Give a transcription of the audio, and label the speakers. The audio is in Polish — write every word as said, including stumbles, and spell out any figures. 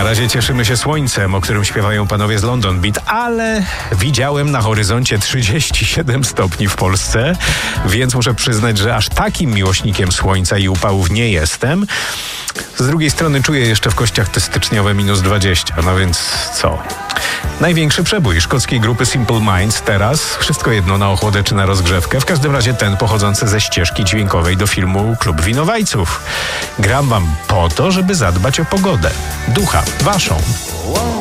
Speaker 1: razie cieszymy się słońcem, o którym śpiewają panowie z London Beat, ale widziałem na horyzoncie trzydzieści siedem stopni w Polsce, więc muszę przyznać, że aż takim miłośnikiem słońca i upałów nie jestem. Z drugiej strony czuję jeszcze w kościach te styczniowe minus dwadzieścia, no więc co? Największy przebój szkockiej grupy Simple Minds teraz, wszystko jedno na ochłodę czy na rozgrzewkę, w każdym razie ten pochodzący ze ścieżki dźwiękowej do filmu Klub Winowajców. Gram wam po to, żeby zadbać o pogodę. Ducha, waszą.